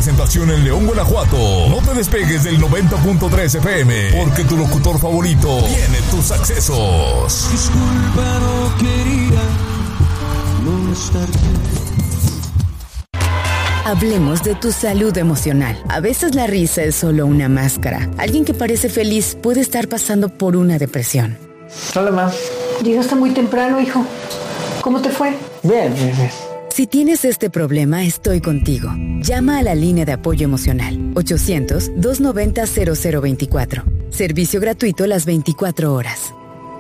presentación en León, Guanajuato. No te despegues del 90.3 FM, porque tu locutor favorito tiene tus accesos. Disculpa, no quería molestarte. Hablemos de tu salud emocional. A veces la risa es solo una máscara. Alguien que parece feliz puede estar pasando por una depresión. Hola, ma. Llegaste muy temprano, hijo. ¿Cómo te fue? Bien. Si tienes este problema, estoy contigo. Llama a la línea de apoyo emocional 800-290-0024. Servicio gratuito las 24 horas.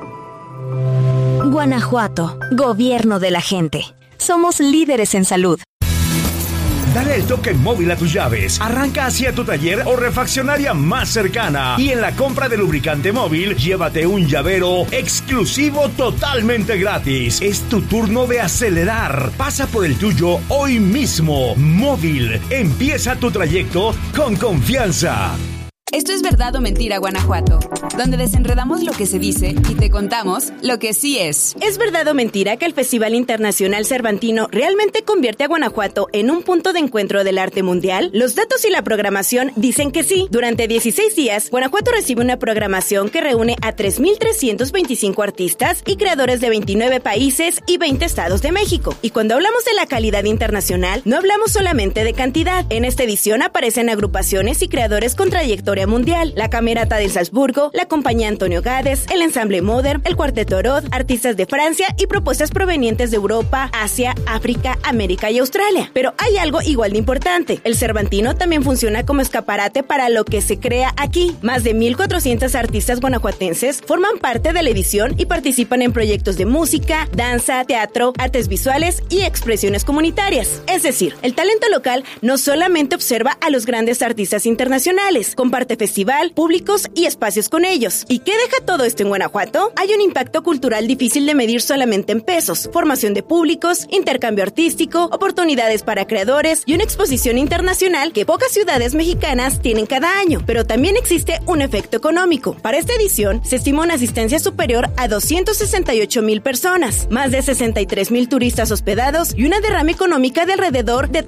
Guanajuato, gobierno de la gente. Somos líderes en salud. Dale el toque móvil a tus llaves. Arranca hacia tu taller o refaccionaria más cercana. Y en la compra de lubricante móvil, llévate un llavero exclusivo totalmente gratis. Es tu turno de acelerar. Pasa por el tuyo hoy mismo. Móvil. Empieza tu trayecto con confianza. Esto es Verdad o Mentira, Guanajuato, donde desenredamos lo que se dice y te contamos lo que sí es. ¿Es verdad o mentira que el Festival Internacional Cervantino realmente convierte a Guanajuato en un punto de encuentro del arte mundial? Los datos y la programación dicen que sí. Durante 16 días, Guanajuato recibe una programación que reúne a 3,325 artistas y creadores de 29 países y 20 estados de México. Y cuando hablamos de la calidad internacional, no hablamos solamente de cantidad. En esta edición aparecen agrupaciones y creadores con trayectoria mundial, la Camerata del Salzburgo, la Compañía Antonio Gades, el Ensamble Modern, el Cuarteto Rod, artistas de Francia y propuestas provenientes de Europa, Asia, África, América y Australia. Pero hay algo igual de importante. El Cervantino también funciona como escaparate para lo que se crea aquí. Más de 1,400 artistas guanajuatenses forman parte de la edición y participan en proyectos de música, danza, teatro, artes visuales y expresiones comunitarias. Es decir, el talento local no solamente observa a los grandes artistas internacionales, comparte festival, públicos y espacios con ellos. ¿Y qué deja todo esto en Guanajuato? Hay un impacto cultural difícil de medir solamente en pesos, formación de públicos, intercambio artístico, oportunidades para creadores y una exposición internacional que pocas ciudades mexicanas tienen cada año. Pero también existe un efecto económico. Para esta edición se estima una asistencia superior a 268,000 personas, más de 63,000 turistas hospedados y una derrama económica de alrededor de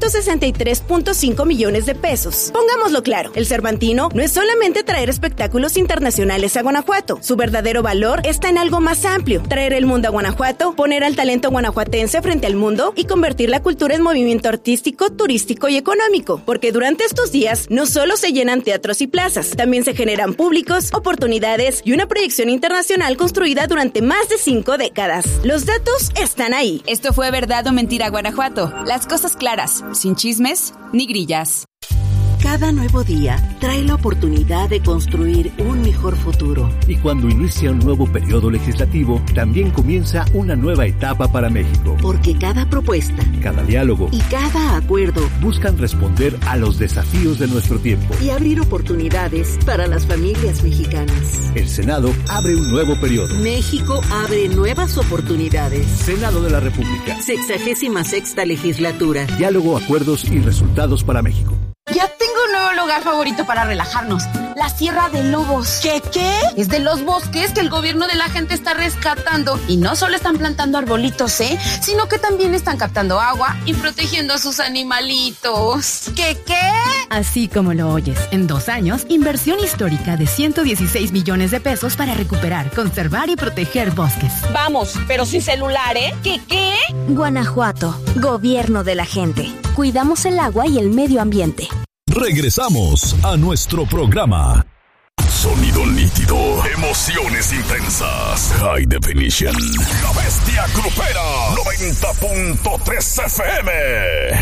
363.5 millones de pesos. Pongámoslo claro, el Cervantino no es solamente traer espectáculos internacionales a Guanajuato. Su verdadero valor está en algo más amplio: traer el mundo a Guanajuato, poner al talento guanajuatense frente al mundo y convertir la cultura en movimiento artístico, turístico y económico. Porque durante estos días no solo se llenan teatros y plazas, también se generan públicos, oportunidades y una proyección internacional construida durante más de 5 décadas. Los datos están ahí. Esto fue Verdad o Mentira, Guanajuato. Las cosas claras, sin chismes ni grillas. Cada nuevo día trae la oportunidad de construir un mejor futuro. Y cuando inicia un nuevo periodo legislativo, también comienza una nueva etapa para México. Porque cada propuesta, cada diálogo y cada acuerdo buscan responder a los desafíos de nuestro tiempo y abrir oportunidades para las familias mexicanas. El Senado abre un nuevo periodo. México abre nuevas oportunidades. Senado de la República. 66ª legislatura. Diálogo, acuerdos y resultados para México. Ya tengo un nuevo lugar favorito para relajarnos: la Sierra de Lobos. ¿Qué? Es de los bosques que el gobierno de la gente está rescatando. Y no solo están plantando arbolitos, sino que también están captando agua y protegiendo a sus animalitos. ¿Qué? Así como lo oyes, en 2 años, inversión histórica de 116 millones de pesos para recuperar, conservar y proteger bosques. Vamos, pero sin celular, ¿Qué? Guanajuato, gobierno de la gente. Cuidamos el agua y el medio ambiente. Regresamos a nuestro programa. Sonido nítido, emociones intensas, High Definition. La Bestia Grupera, 90.3 FM.